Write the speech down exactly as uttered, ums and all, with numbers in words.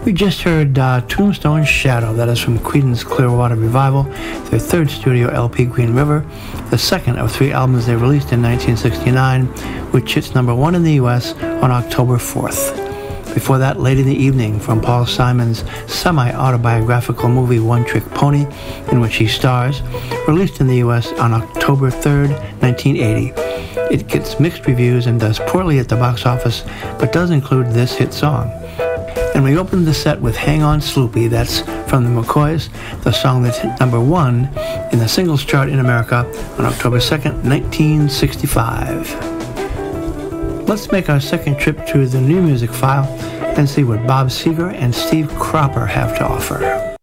We just heard uh, Tombstone Shadow, that is from Creedence Clearwater Revival, their third studio L P, Green River, the second of three albums they released in nineteen sixty-nine, which hits number one in the U S on October fourth. Before that, Late in the Evening from Paul Simon's semi-autobiographical movie One Trick Pony, in which he stars, released in the U S on October third, nineteen eighty. It gets mixed reviews and does poorly at the box office, but does include this hit song. And we opened the set with Hang On Sloopy, that's from the McCoys, the song that hit number one in the singles chart in America on October second, nineteen sixty-five. Let's make our second trip to the New Music File and see what Bob Seger and Steve Cropper have to offer.